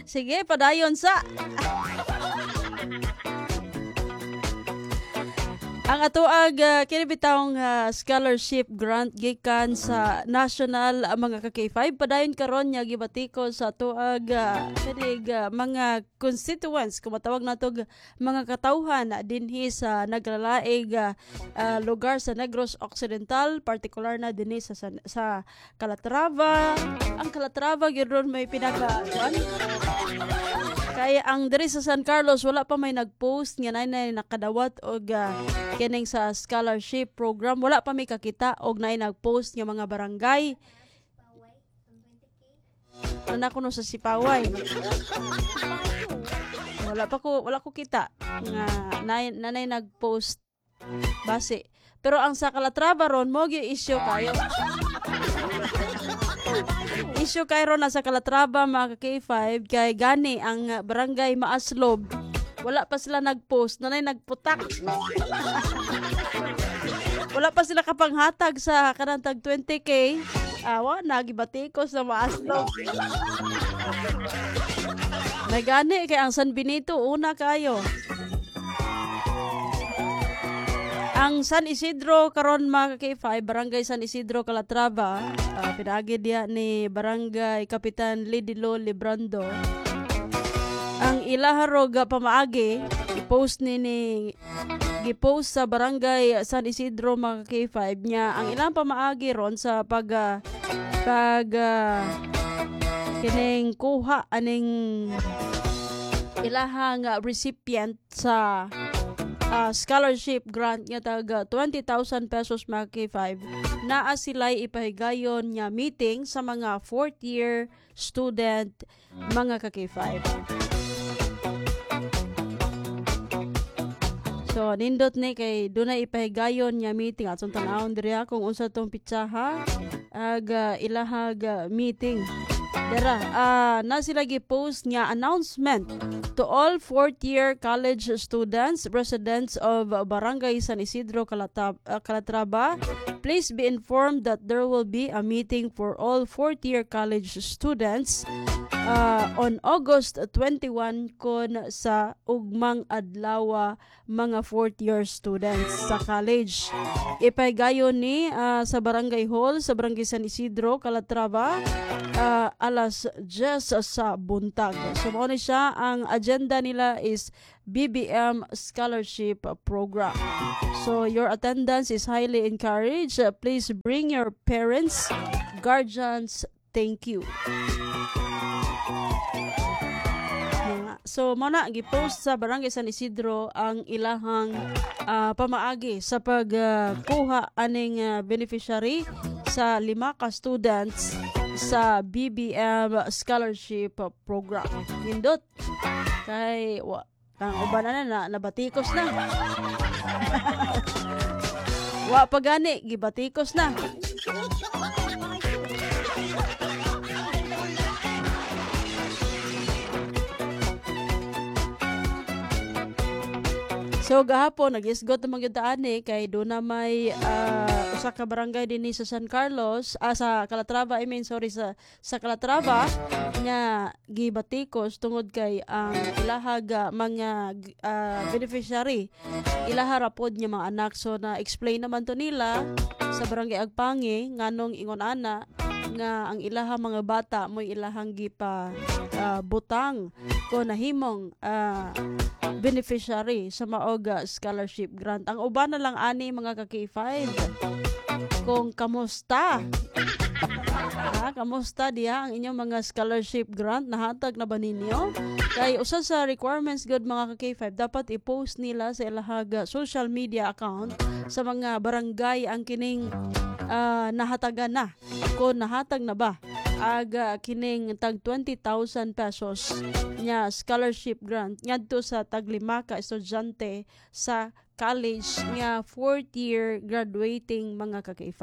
Sige, padayon sa ang atoag kini bitawng scholarship grant gikan sa national mga ka-K5 padayon karon nya gibatiko sa atoag mga constituents kung matawag nato mga katawhan dinhi sa naglalaig lugar sa Negros Occidental, partikular na dinhi sa Calatrava. Ang Calatrava gyud ron may pinaka kaya ang diri sa San Carlos wala pa may nagpost nga nay nakadawat og kining sa scholarship program, wala pa may kakita og nay nagpost nga mga barangay. Ana ko no sa Sipaway. Wala ko kita nga nanay nagpost base. Pero ang sa Calatrava ron mo gi issue kayo. Issue kayo ron na sa Calatrava mga K5 kay gani ang barangay Maaslob. Wala pa sila nagpost, nanay nagputak. Wala pa sila kapanghatag sa kanantag 20K. Awa, nagibatikos na Maaslob. May gani kay ang San Benito una kayo. Ang San Isidro karon mga K5, Barangay San Isidro, Calatrava, pinagi diya ni Barangay Kapitan Lidilo Librando. Ang ilaharog pamaagi i-post gipost sa Barangay San Isidro mga K5 niya ang ilang pamaagi ron sa kining kuha aning ilahang recipient sa scholarship grant nga taga 20,000 pesos mga K5 naa sila'y ipahigayon nga meeting sa mga 4th year student mga ka-K5. So nindot ni kay dunay ipahigayon nga meeting at tanawon diri kung unsa tong pitsaha ilahag meeting. Dara, na sila gi-post nga announcement to all 4th year college students, residents of Barangay San Isidro, Calatrava. Please be informed that there will be a meeting for all 4th year college students on August 21 kon sa ugmang adlaw mga 4th year students sa college. Ipahigayon ni sa Barangay Hall sa Barangay San Isidro, Calatrava alas 10 sa buntag. So mao ni siya, ang agenda nila is BBM Scholarship Program. So your attendance is highly encouraged. Please bring your parents, guardians. Thank you. So muna gipost sa Barangay San Isidro ang ilahang pamaagi sa pagkuha aning beneficiary sa 5 ka students sa BBM Scholarship Program. Nindot kay ang uban na nabatikos na. Wa pa gani gibatikos na. So gahapon nag-isgot na magyudaan kay doon na may usa ka barangay dinhi sa San Carlos, sa Calatrava, sa Calatrava nga gibatikos tungod kay ang ilahag mga beneficiary ilahara pod nga mga anak. So na explain naman to nila sa barangay Agpangi nganong ingon ana nga ang ilaha mga bata mo ilahang gipa butang ko nahimong beneficiary sa maog scholarship grant. Ang uban na lang ani mga ka-K5 kung kamusta kamusta diya ang inyong mga scholarship grant, nahatag na ba ninyo? Kay usa sa requirements good mga ka-K5 dapat i-post nila sa ilahag social media account sa mga barangay ang kining nahatagan na. Kung nahatag na ba kining tag 20,000 pesos nya scholarship grant ngadto sa tag 5 ka estudyante sa college nga 4th year graduating mga ka-K5.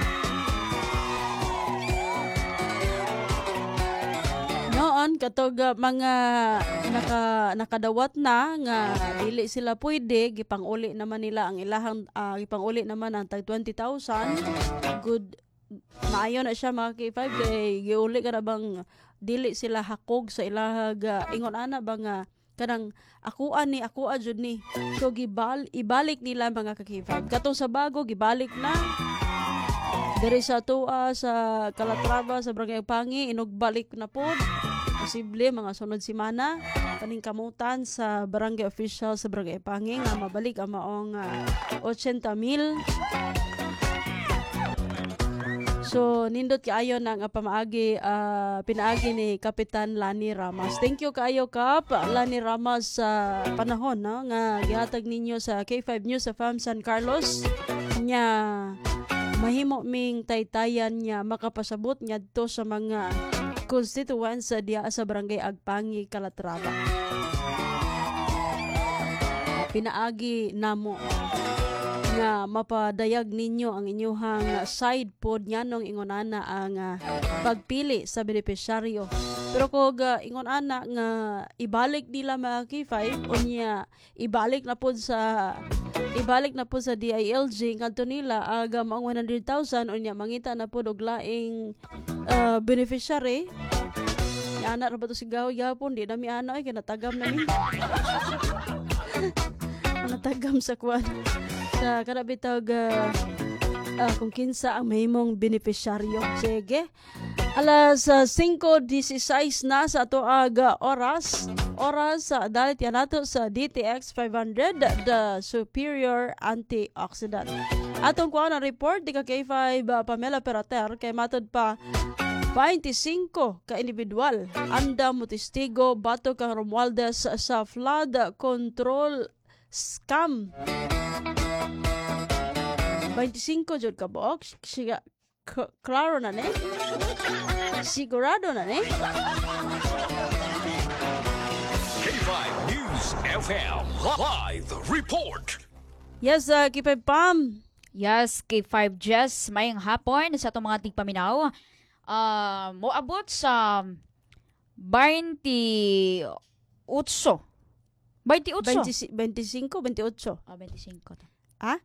Noon katog mga nakadawat na nga dili sila pwede gipanguli naman nila ang ilahang gipanguli naman ang tag 20,000 good maayo na siya mga K5 kay giuli ka na bang dili sila hakog sa ilahag ingon ana ba nga kanang akuan ni ako jud ni. So ibalik nila mga ka-K5. Katong sa bago gibalik na diri sa tuwa sa Calatrava sa Barangay Pangi inugbalik na pod. Posible mga sunod semana kaning kamutan sa barangay official sa Barangay Pangi nga mabalik ang maong 80,000. So, nindot kaayo na nga pamaagi, pinaagi ni Kapitan Lani Ramas. Thank you kaayo, Kap. Lani Ramas sa panahon, no? Nga gihatag ninyo sa K5 News sa FAM San Carlos. Nya, mahimo ming taytayan niya makapasabot niya to sa mga constituents sa diya sa Barangay Agpangi, Calatrava. Pinaagi namo nga mapadayag ninyo ang inyuhang side pod nyanong ingonana ang pagpili sa benepisyaryo. Pero kung ingonana nga ibalik nila mga K5 unya ibalik na pod sa DILG ngadto nila aga maong 100,000 unya mangita na pod og laing beneficiary. Ana ra ba to sigaw yapon di nami ana ay kinatagam na mi. Natagam sa kwan sa kada bitag kung kinsa ang mahimong benepisyaryo. Sige. Alas 5:16 na sa ato aga oras sa dalit yan nato sa DTX 500 the superior antioxidant. Atong kuha na report di ka K5 Pamela Perater kay matod pa 25 ka individual anda mo testigo bato kang Romualdez sa flood control scam. 25 jud ka box siya klaro na ne sigurado na ne. K5 News FM live report. Yes, K5 Pam. Yes, K5 Jess, mayang hapon sa itong mga tigpaminaw. Moabot sa 28. 25, 28. 25. Ah?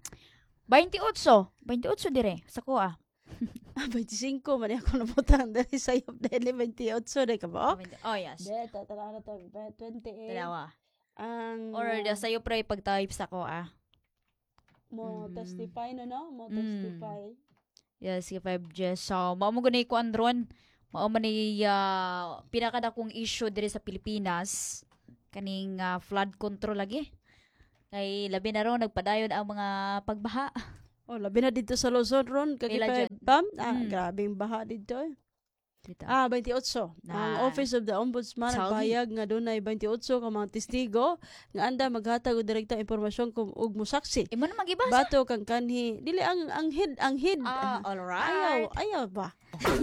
28 dire sa kuha. 25 man ako nabutan dahil sa iyo dahil 28 dahil ka ba? Oh, yes. Deta, tala na to, 28. Dalawa. Ang... Or sa'yo pre pag-type sa kuha. Mo testify na no? Mo testify. Yes, K5 Jess. So, mao mo gunay ko andron. Mao man ni pinakadakong issue dire sa Pilipinas. Kaning flood control lagi. Kay labi na ron nagpadayon ang mga pagbaha. Oh, labi na dito sa Luzon ron. Kakipay, Pam? Grabing baha dito eh. Dito. 28. Ang Office of the Ombudsman nagpahayag nga dunay 28 ka mga testigo nga anda maghatag og direktang impormasyon kung ug mosaksi. Imo na magibasa. Bato kang kanhi dili ang head. All right. Ayaw ba?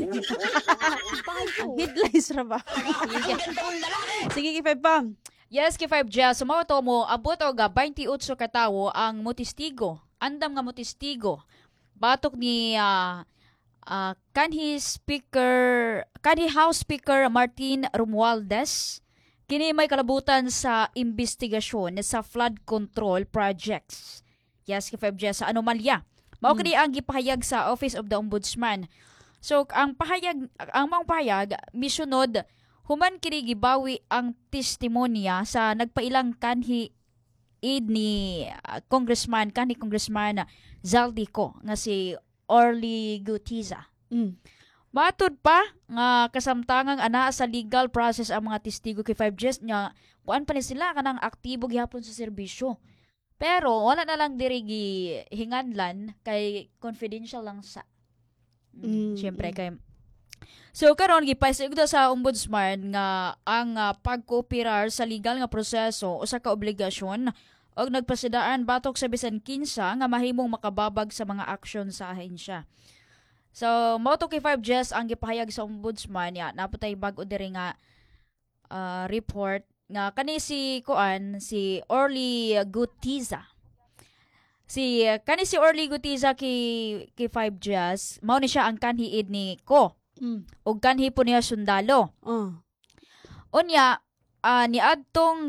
Ang headlines ra ba? Sige, K5 Pam. Yes, K5 Jazz. Sumawato mo, abot o 28 ka tawo ang motistigo. Andam nga motistigo. Batok ni kanhi House Speaker Martin Romualdez. Kini may kalabutan sa investigasyon sa flood control projects. Yes, K5 Jazz, sa anomalya. Mao kini ang gipahayag sa Office of the Ombudsman. So, ang mga pahayag, misunod, human kini gibawi ang testimonya sa nagpailang kanhi ni Congressman Zaldico nga si Orly Gutiza. Matod pa nga kasamtangang ana sa legal process ang mga testigo kay 5 Gs nga kuan pa ni sila kanang aktibo gihapon sa serbisyo. Pero wala na lang diri gihinganlan kay confidential lang sa. Siyempre kay so karon gipaisig sa ombudsman nga ang pagkooperar sa legal nga proseso usa ka obligasyon og nagpasidaan batok sa bisan kinsa nga mahimong makababag sa mga aksyon sa ahensya. So mao to kay 5 Gs ang gipahayag sa ombudsman ya naputay bag-o diri nga report nga kani si Orly Gutiza. Si Orly Gutiza kay 5 Gs mao ni siya ang kanhiid ni Ko. O kanhi po niya sundalo. Unya, niadtong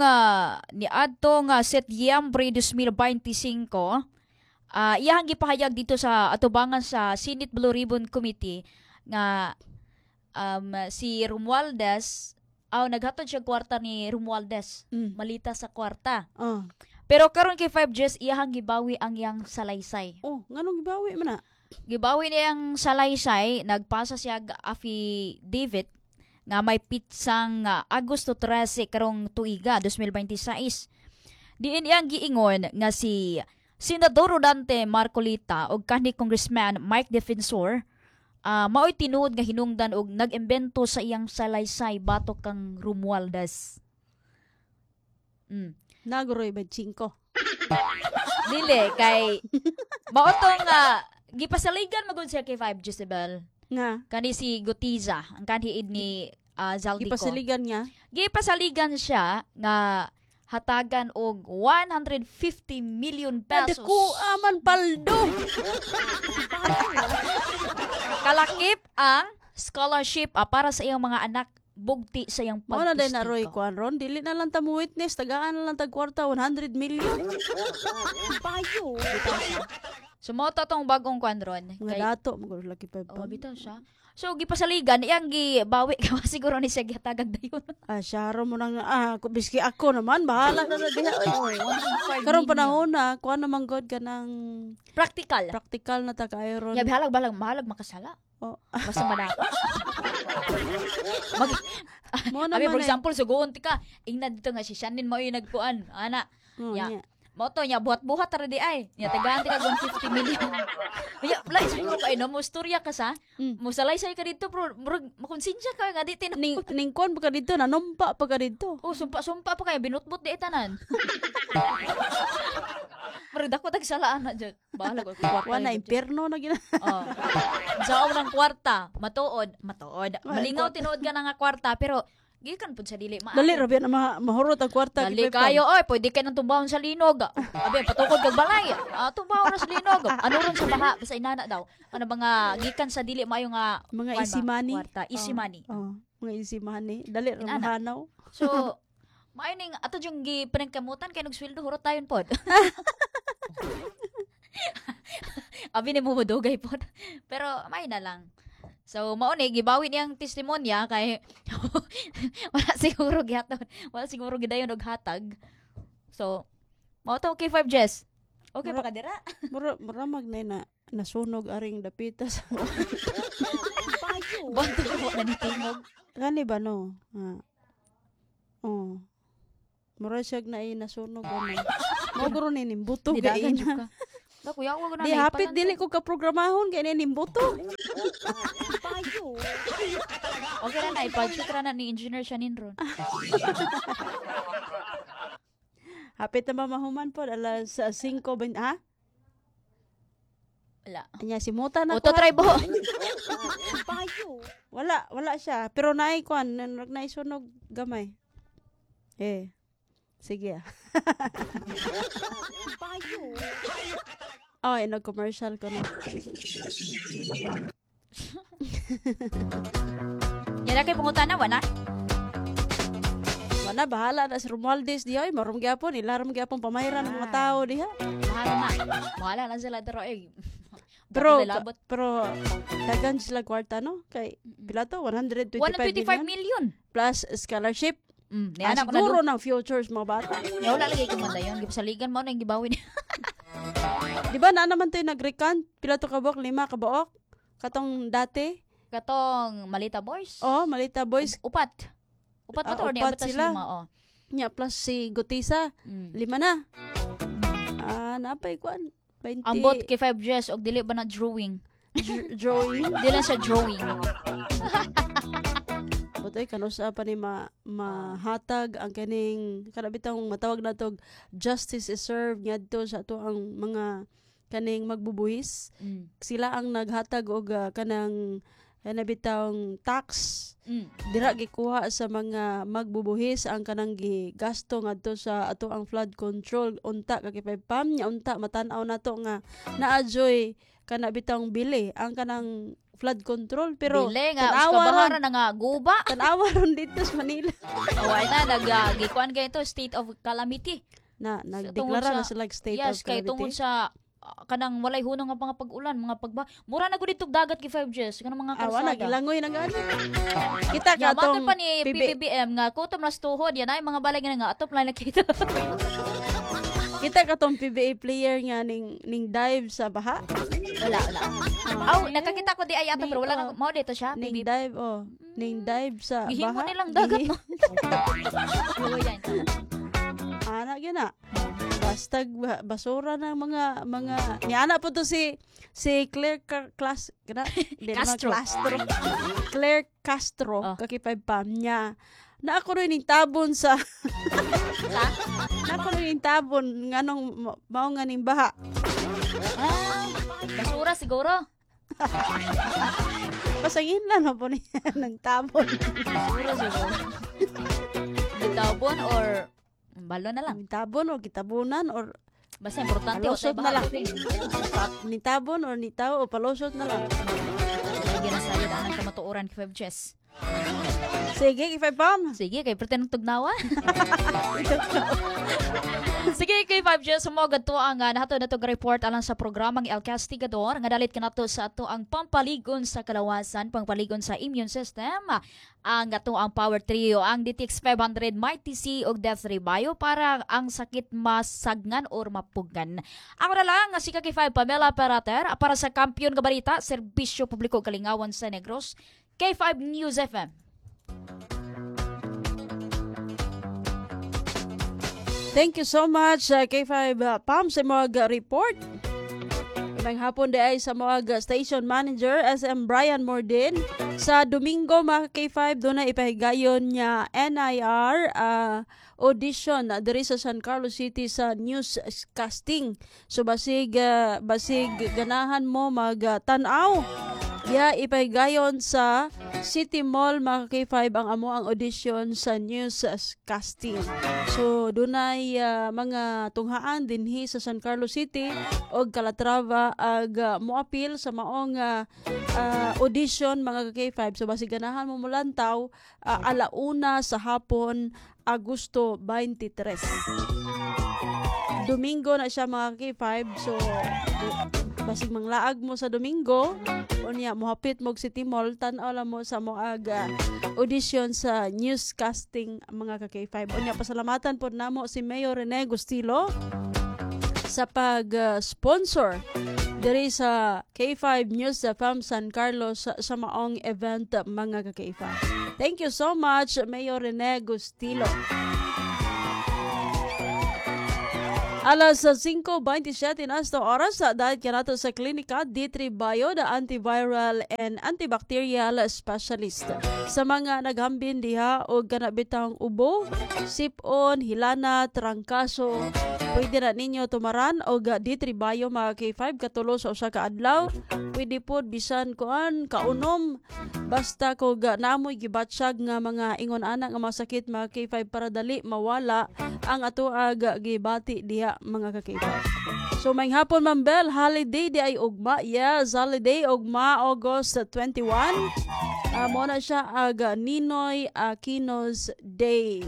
Setyembre 2025, iyang gipahayag dito sa atubangan sa Senate Blue Ribbon Committee nga si Romualdez, naghatod siya kwarta ni Romualdez. Malita sa kwarta. Pero karon kay 5 Gs iyahang gibawi ang iyang salaysay. Nganong gibawi man na? Gibawi niya ang salaysay, nagpasa siya affidavit nga may pitsang Agosto 13 karong tuiga 2026. Diin iyang giingon nga si Senador Rodante Marcolita o kanhi Congressman Mike Defensor mao'y tinuod nga hinungdan og nag-imbento sa iyang salaysay batok kang Romualdez. Naguroy ba 5? Dili kay maotong gipasaligan magud siya kay 5 Jezebel. Nga. Kani si Gutiza, ang kanhi ni Zaldico. Gipasaligan niya. Gipasaligan siya nga hatagan og 150 million pesos. Dako aman paldo. Kalakip ang scholarship para sa iyang mga anak bugti sa iyang Mao na day na Roy pagtistiko. kuan ron, dili na lang ta mo witness, tagaan na lang tag kwarta 100 million. Payo. So mo to tong bagong kwadron. Mga dato mo laki pa. Bitaw siya. So gipasaligan iyang gibawi ka siguro ni siya gihatagag dayon. Syaro mo nang biski ako naman bahala na diha. Karon panahon na kuan naman god ka ng Practical na ta kay ron. Ya bihalag makasala. Basta madako. Mo Abi for naman. example sugoon ti ka ingna dito nga si Shannon mo yung nagkuan ana. Ya. Moto niya buhat-buhat tara di ay. Nya tagaan ti ka 150 million. Ya play siguro kay no mo storya ka sa. Mo salaysay ka dito pero makonsensya ka nga di ning kuan pa ka dito nanumpa pa ka dito. Sumpa pa kay binutbut di tanan. Pero dako tag salaan na dyan. Bahala ko kwarta. Wala impierno na gina. Sa unang kwarta, matuod. Malingaw tinuod ka na nga kwarta pero gikan pud sa dili maayo. Dali rabi na mahurot ang kwarta. Dali kayo oy, pwede kay nang tumbawon sa linog. Abi patukod kag balay. Tumbawon sa linog. Ano ron sa baha sa inana daw. Ano ba nga gikan sa dili maayo nga Mga kwan ba? easy money. Kwarta, easy money. Mga easy money. Dali ra Inana. mahanaw. So maayo ning ato jung gipaningkamutan kay nagsweldo hurot tayon pod. Abi ni mo mudugay pod. Pero may na lang. So mao ni gibawi niyang testimonya kay wala siguro gihatod. Wala siguro gidayon og hatag. So mao to okay 5 Jess. Okay pa ka dira? Maramag na nasunog aring dapitas. Bantu ko na ni tingog. Gani ba no? Mura siya na nasunog ano. Mao guro ni nimbuto Didagan gain. jud ka. Da kuya ko na Di hapit dili ko ka programahon kay ni nimbuto. Okay ra na ipa-check ra na ni engineer Shanin ron. Hapit na mahuman po alas 5:20 ha? Wala. Anya simutan na Auto try bo. Wala siya. Pero naay kwan, naisunog gamay. Sige. Nag-commercial ko na. Yan na kay pangutana wala. Wala, bahala na si Romualdez diha. Marom gyapon, ilaram gyapon pamahiran ng mga tao diha. Bahala na sila daro Pero dagan sila kwarta no? Kay pila to? 125 million. plus scholarship. Niana ko na Siguro ng futures mga bata. Ya wala lagi kumanda yon. Gipasaligan mo na yung gibawi niya. Di ba na naman tayo nag-recant? Pila to kabuok? 5 kabuok? Katong dati? Katong Malita Boys. Malita boys. Upat pa to. Upat sila. Nya plus si Gutisa. 5 na. Napay kwan. 20. Ambot kay 5 Jess og dili ba na drawing? Drawing. Dili sa drawing. Butoy kanusa pa ni mahatag ang kaning kanabitang matawag na tog justice is served ngadto sa ato ang mga kaning magbubuhis. Sila ang naghatag og kanang nabitang tax. Dira gikuha sa mga magbubuhis ang kanang gigasto ngadto sa ato ang flood control unta kakipay pam nya unta matan-aw nato nga naadjoy kanabitang bili ang kanang flood control pero dili nga uskabahara na nga guba. Tanawa ron dito sa Manila. Away na nagagikuan kay ito state of calamity. Nagdeklara na sila state of yes, kay calamity. tungod sa kanang walay hunong nga mga pag-ulan, mga pagba. Mura na gud itog dagat kay 5Gs kanang mga Awa na kalsada. gilangoy na gani. Kita ka Matod tong pa ni PBBM nga kutom nas tuhod yan ay mga balay nga atop lang nakita. Kita ka tong PBA player nga ning dive sa baha. Wala. Aw, nakakita ko di ay ato pero wala na mao dito siya. Ning PBB. dive ning dive sa Gihimo baha. nilang dagat no. Oo, yan. Ana gyud na. Basta basura ng mga ni ana po to si Claire Castro. Claire Castro Oh. kakipay pam niya. Na ako rin ning tabon sa na ako rin ning tabon nganong mao nga ning baha. Basura siguro. Pasangin lang na po niya ng tabon. Basura siguro. Tabon or balon na lang. Ning tabon o kitabunan or Basta importante palusot na lang. Lagi Ni tabon or ni tao o palusot na lang. na sa'yo daan ka matuoran kay 5Gs. Sige, kipay pam. Sige, kay pretend tugnawa. Sige, kay 5Gs, sumogad to ang nato na itong report alang sa programang El Castigador. Nga dalit ka na to sa ato ang pampaligon sa kalawasan, pampaligon sa immune system. Ang ato ang Power Trio, ang DTX 500, Mighty C o Death Ray Bio para ang sakit masagnan or mapugan. Ako na lang, si K5 Pamela Parater para sa Kampiyon nga Balita, Serbisyo Publiko Kalingawan sa Negros, K5 News FM. Thank you so much K5 Pam sa mga report. May hapon di ay sa mga station manager SM Brian Mordin. Sa Domingo mga K5 doon na ipahigayon niya NIR audition diri sa San Carlos City sa newscasting. So basig ganahan mo mag-tanaw. Ipahigayon sa City Mall mga K5 ang amo ang audition sa newscasting. So dunay mga tunghaan dinhi sa San Carlos City og Calatrava ag moapil sa maong audition mga K5. So basig ganahan mo mulantaw alauna sa hapon Agosto 23. Domingo na siya mga K5. So basig manglaag mo sa Domingo unya mohapit mo City Mall tan-aw lang mo sa moag audition sa newscasting mga K5. Unya pasalamatan pod namo si Mayor Rene Gustilo sa pag-sponsor diri sa K5 News FM San Carlos sa maong event mga K5. Thank you so much Mayor Rene Gustilo. Alas 5:27 na sa oras dahil ka nato sa klinika D3 Bio the antiviral and antibacterial specialist. Sa mga naghambin diha o ganabitang ubo, sipon, hilana, trangkaso, pwede na ninyo tumaran o D3 Bio mga K5 katulo sa usa ka adlaw. Pwede pod bisan kuan kaunom basta ko namoy gibatsyag nga mga ingon ana nga masakit mga K5 para dali mawala ang ato gibati diha mga K5. So may hapon mambel holiday di ay ugma. Yes, holiday ugma August 21. Mo na siya Ninoy Aquino's Day.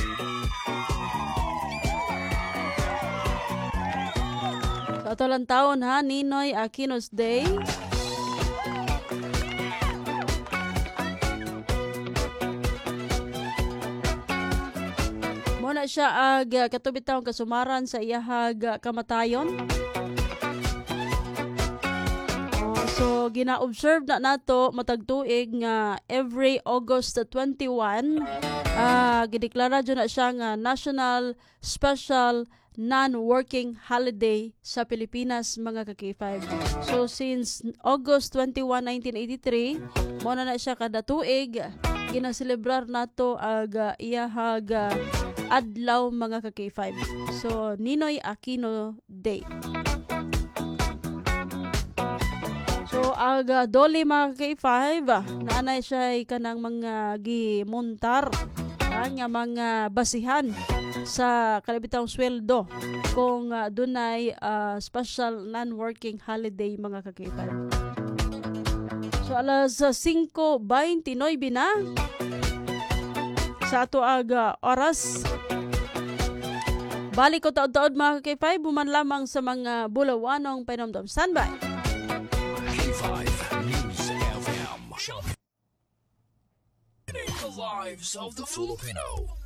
So ito lang taon ha, Ninoy Aquino's Day. Muna siya katubitaw kasumaran sa iyahag kamatayon. So gina-observe na nato matag tuig nga every August 21 gideklara jud na siya nga National Special Non-Working Holiday sa Pilipinas mga K5. So since August 21, 1983 mo na siya kada tuig ginaselebrar nato iyahag adlaw mga K5. So Ninoy Aquino Day. So doli mga K5 naanay siya kanang mga gimuntar nga mga basihan sa kalibitang sweldo kung dunay special non-working holiday mga K5. So alas 5:29 na sa ato oras Balik ko taod-taod mga K5, buman lamang sa mga bulawanong panomdom. Standby! K5 News FM. The lives of the Filipino.